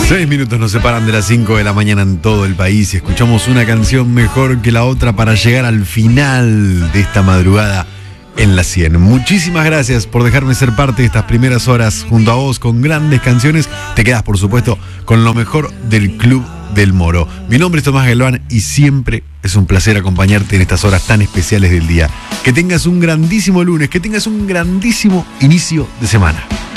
6 minutos nos separan de las 5 de la mañana en todo el país y escuchamos una canción mejor que la otra para llegar al final de esta madrugada en la 100. Muchísimas gracias por dejarme ser parte de estas primeras horas junto a vos con grandes canciones. Te quedas, por supuesto, con lo mejor del Club del Moro. Mi nombre es Tomás Galván y siempre es un placer acompañarte en estas horas tan especiales del día. Que tengas un grandísimo lunes, que tengas un grandísimo inicio de semana.